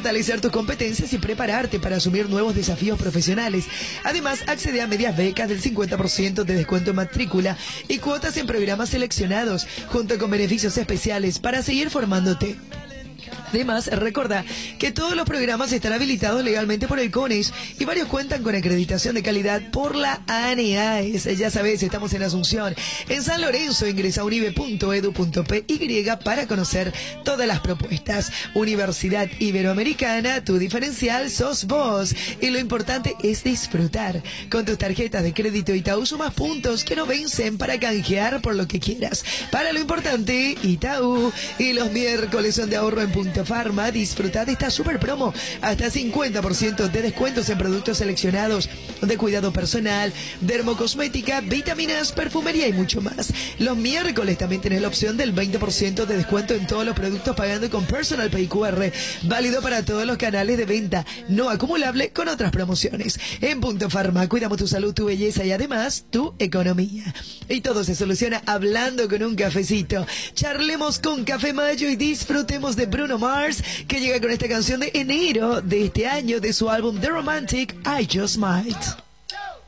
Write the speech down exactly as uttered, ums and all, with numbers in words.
fortalecer tus competencias y prepararte para asumir nuevos desafíos profesionales. Además, accede a medias becas del cincuenta por ciento de descuento en matrícula y cuotas en programas seleccionados, junto con beneficios especiales para seguir formándote. Además, recuerda que todos los programas están habilitados legalmente por el CONES y varios cuentan con acreditación de calidad por la ANEAES. Ya sabes, estamos en Asunción. En San Lorenzo, ingresa a unive punto edu punto pe y para conocer todas las propuestas. Universidad Iberoamericana, tu diferencial sos vos. Y lo importante es disfrutar. Con tus tarjetas de crédito Itaú sumas puntos que no vencen para canjear por lo que quieras. Para lo importante, Itaú. Y los miércoles son de ahorro en Punto Farma. Disfruta de esta super promo. Hasta cincuenta por ciento de descuentos en productos seleccionados de cuidado personal, dermocosmética, vitaminas, perfumería y mucho más. Los miércoles también tenés la opción del veinte por ciento de descuento en todos los productos pagando con Personal Pay Q R. Válido para todos los canales de venta. No acumulable con otras promociones. En Punto Farma cuidamos tu salud, tu belleza y además tu economía. Y todo se soluciona hablando con un cafecito. Charlemos con Café Mayo y disfrutemos de Bruno Mars, que llega con esta canción de enero de este año de su álbum The Romantic, I Just Might.